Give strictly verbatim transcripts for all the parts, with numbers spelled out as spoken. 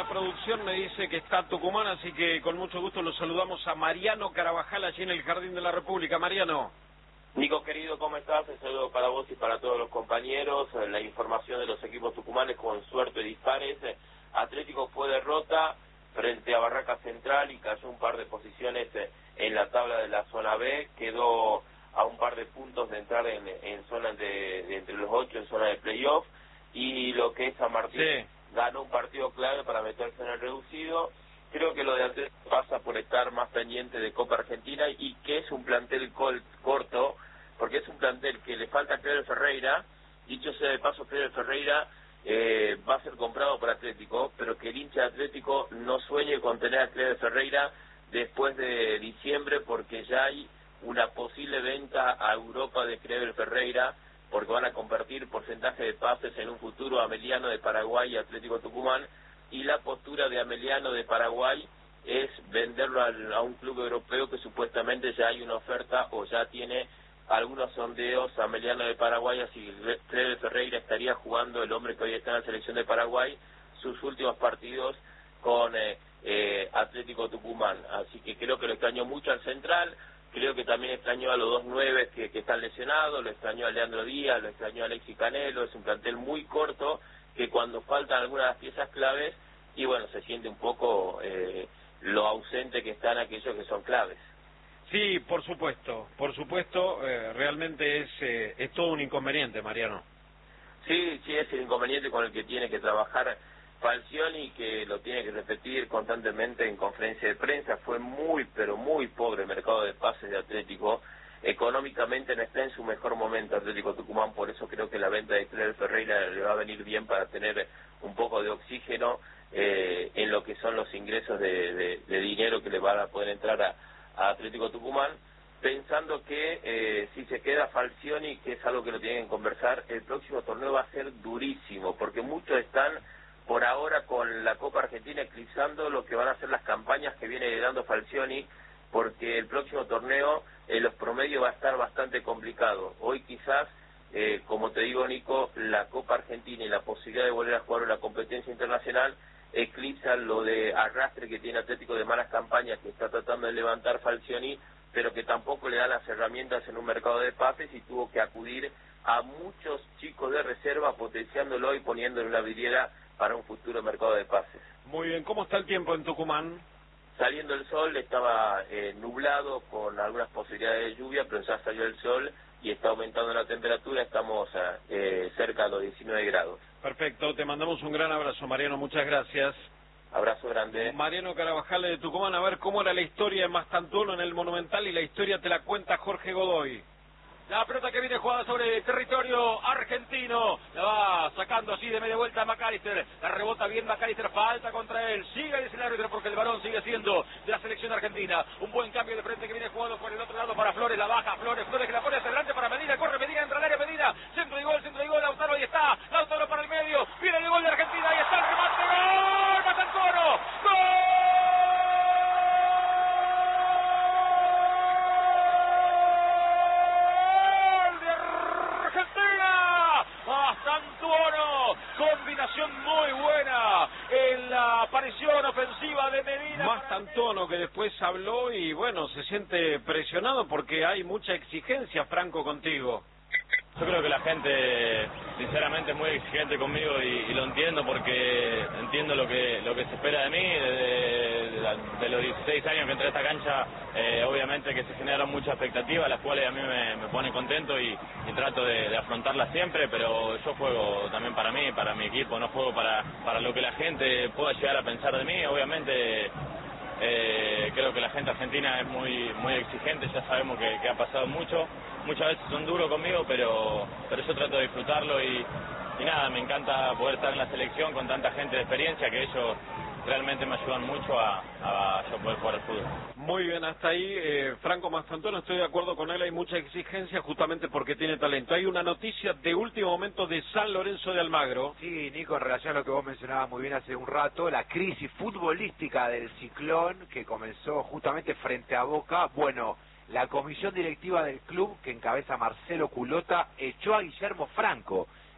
la producción me dice que está Tucumán, así que con mucho gusto lo saludamos a Mariano Carabajal allí en el Jardín de la República. Mariano. Nico, querido, ¿cómo estás? Un saludo para vos y para todos los compañeros. La información de los equipos tucumanes con suerte y dispares. Atlético fue derrota frente a Barraca Central y cayó un par de posiciones en la tabla de la zona B. Quedó a un par de puntos de entrar en, en zona de, de entre los ocho en zona de playoff. Y lo que es San Martín, sí, ganó un partido clave para meterse en el reducido. Creo que lo de Atlético pasa por estar más pendiente de Copa Argentina y que es un plantel col, corto, porque es un plantel que le falta a Cleber Ferreira. Dicho sea de paso, Cleber Ferreira eh, va a ser comprado por Atlético, pero que el hincha de Atlético no sueñe con tener a Cleber Ferreira después de diciembre, porque ya hay una posible venta a Europa de Cleber Ferreira, porque van a convertir porcentaje de pases en un futuro Ameliano de Paraguay y Atlético Tucumán, y la postura de Ameliano de Paraguay es venderlo al, a un club europeo que supuestamente ya hay una oferta o ya tiene algunos sondeos. Ameliano de Paraguay, así Cleber Ferreira estaría jugando, el hombre que hoy está en la selección de Paraguay, sus últimos partidos con eh, eh, Atlético Tucumán, así que creo que lo extrañó mucho al central. Creo que también extrañó a los dos nueve que, que están lesionados, lo extrañó a Leandro Díaz, lo extrañó a Alexis Canelo. Es un plantel muy corto que cuando faltan algunas de las piezas claves, y bueno, se siente un poco eh, lo ausente que están aquellos que son claves. Sí, por supuesto, por supuesto, eh, realmente es, eh, es todo un inconveniente, Mariano. Sí, sí, es el inconveniente con el que tiene que trabajar Falcioni, que lo tiene que repetir constantemente en conferencia de prensa. Fue muy, pero muy pobre el mercado de pases de Atlético. Económicamente no está en su mejor momento Atlético Tucumán, por eso creo que la venta de Cleber Ferreira le va a venir bien para tener un poco de oxígeno eh, en lo que son los ingresos de, de, de dinero que le van a poder entrar a, a Atlético Tucumán, pensando que eh, si se queda Falcioni, que es algo que lo tienen que conversar, el próximo torneo va a ser durísimo, porque muchos están por ahora con la Copa Argentina eclipsando lo que van a ser las campañas que viene dando Falcioni, porque el próximo torneo eh, los promedios va a estar bastante complicado. Hoy quizás, eh, como te digo, Nico, la Copa Argentina y la posibilidad de volver a jugar una competencia internacional eclipsan lo de arrastre que tiene Atlético de malas campañas que está tratando de levantar Falcioni, pero que tampoco le da las herramientas en un mercado de pases y tuvo que acudir a muchos chicos de reserva potenciándolo y poniéndole una vidriera para un futuro mercado de pases. Muy bien, ¿cómo está el tiempo en Tucumán? Saliendo el sol, estaba eh, nublado con algunas posibilidades de lluvia, pero ya salió el sol y está aumentando la temperatura, estamos eh, cerca de los diecinueve grados. Perfecto, te mandamos un gran abrazo, Mariano, muchas gracias. Abrazo grande. Mariano Carabajal de Tucumán, a ver cómo era la historia de Mastantuono en el Monumental, y la historia te la cuenta Jorge Godoy. La pelota que viene jugada sobre el territorio argentino, la va sacando así de media vuelta a McAllister, la rebota bien McAllister, falta contra él, sigue dice el árbitro porque el balón sigue siendo de la selección argentina. Un buen cambio de frente que viene jugado por el otro lado para Flores, la baja Flores, Flores que la pone hacia adelante para Medina, corre Medina, entra al área Medina, centro de gol, centro de gol, Lautaro, ahí está, Lautaro para el medio, viene el gol de Argentina, ahí está el remate, gol, Matantuono, gol. Combinación muy buena en la aparición ofensiva de Medina. Mastantuono, que después habló y bueno, se siente presionado porque hay mucha exigencia, Franco, contigo. Yo creo que la gente sinceramente es muy exigente conmigo y, y lo entiendo porque entiendo lo que lo que se espera de mí. Desde de, de los dieciséis años que entré a esta cancha, eh, obviamente que se generaron muchas expectativas, las cuales a mí me, me ponen contento y, y trato de, de afrontarlas siempre, pero yo juego también para mí, para mi equipo, no juego para, para lo que la gente pueda llegar a pensar de mí. Obviamente eh, creo que la gente argentina es muy muy exigente, ya sabemos que, que ha pasado mucho. Muchas veces son duros conmigo, pero pero yo trato de disfrutarlo y, y nada, me encanta poder estar en la selección con tanta gente de experiencia, que ellos realmente me ayudan mucho a, a yo poder jugar al fútbol. Muy bien, hasta ahí, eh, Franco Mastantuono, estoy de acuerdo con él, hay mucha exigencia justamente porque tiene talento. Hay una noticia de último momento de San Lorenzo de Almagro. Sí, Nico, en relación a lo que vos mencionabas muy bien hace un rato, la crisis futbolística del Ciclón que comenzó justamente frente a Boca, bueno, la comisión directiva del club, que encabeza Marcelo Culota, echó a Guillermo Franco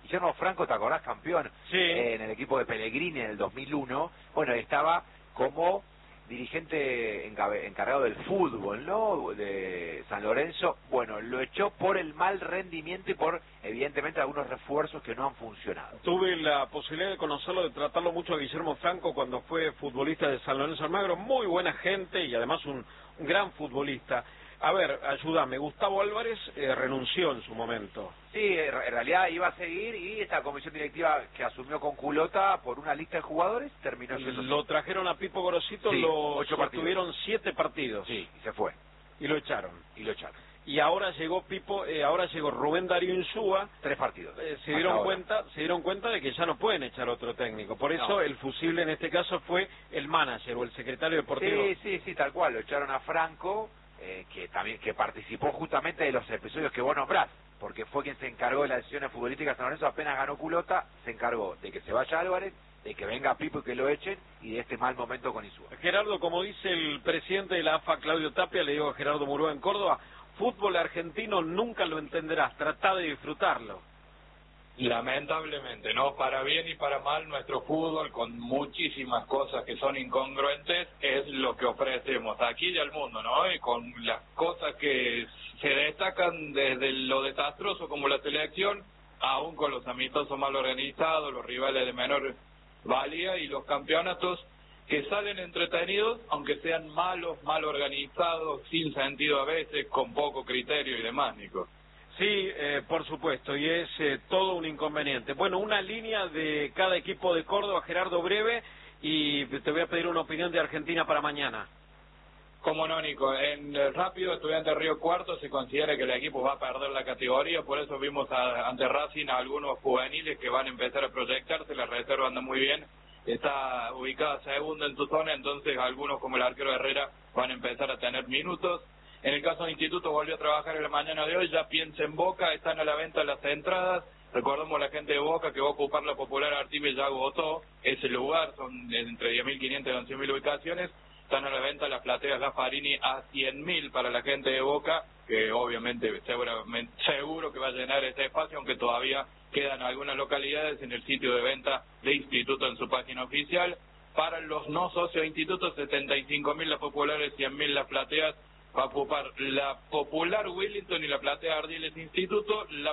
Guillermo Franco, ¿te acordás, campeón? Sí. Eh, en el equipo de Pellegrini en el dos mil uno. Bueno, estaba como dirigente encargado del fútbol, ¿no? De San Lorenzo. Bueno, lo echó por el mal rendimiento y por, evidentemente, algunos refuerzos que no han funcionado. Tuve la posibilidad de conocerlo, de tratarlo mucho a Guillermo Franco cuando fue futbolista de San Lorenzo Almagro. Muy buena gente y además un, un gran futbolista. A ver, ayúdame, Gustavo Álvarez eh, renunció en su momento. Sí, en realidad iba a seguir y esta comisión directiva que asumió con culota por una lista de jugadores terminó siendo... Lo trajeron a Pipo Gorosito, sí, lo ocho partidos. tuvieron siete partidos. Sí, y se fue. Y lo echaron. Y lo echaron. Y ahora llegó Pipo, eh, ahora llegó Rubén Darío Insúa. Tres partidos. Eh, se dieron cuenta, se dieron cuenta de que ya no pueden echar otro técnico. Por eso no. El fusible en este caso fue el manager o el secretario deportivo. Sí, sí, sí, tal cual. Lo echaron a Franco, eh, que también que participó justamente de los episodios que vos nombrás, porque fue quien se encargó de las decisiones futbolísticas de San Lorenzo. Apenas ganó culota, se encargó de que se vaya Álvarez, de que venga Pipo y que lo echen, y de este mal momento con Insúa. Gerardo, como dice el presidente de la A F A, Claudio Tapia, le digo a Gerardo Murúa en Córdoba, fútbol argentino nunca lo entenderás, trata de disfrutarlo. Lamentablemente, ¿no? Para bien y para mal, nuestro fútbol, con muchísimas cosas que son incongruentes, es lo que ofrecemos aquí y al mundo, ¿no? Y con las cosas que se destacan desde lo desastroso como la selección, aún con los amistosos mal organizados, los rivales de menor valía y los campeonatos que salen entretenidos, aunque sean malos, mal organizados, sin sentido a veces, con poco criterio y demás, Nico. Sí, eh, por supuesto, y es eh, todo un inconveniente. Bueno, una línea de cada equipo de Córdoba, Gerardo, breve, y te voy a pedir una opinión de Argentina para mañana. Cómo no, Nico. En el rápido, Estudiantes Río Cuarto se considera que el equipo va a perder la categoría, por eso vimos a, ante Racing a algunos juveniles que van a empezar a proyectarse, la reserva anda muy bien, está ubicada segunda en su zona, entonces algunos como el arquero Herrera van a empezar a tener minutos. En el caso de Instituto volvió a trabajar en la mañana de hoy, ya piensa en Boca, están a la venta las entradas. Recordemos la gente de Boca que va a ocupar la popular Artibe ya agotó ese lugar, son entre diez mil quinientas y once mil ubicaciones. Están a la venta las plateas La Farini a cien mil para la gente de Boca, que obviamente seguramente, seguro que va a llenar ese espacio, aunque todavía quedan algunas localidades en el sitio de venta de Instituto en su página oficial. Para los no socios de Instituto, setenta y cinco mil las populares, cien mil las plateas. Va a ocupar la popular Willington y la platea Ardiles Instituto. La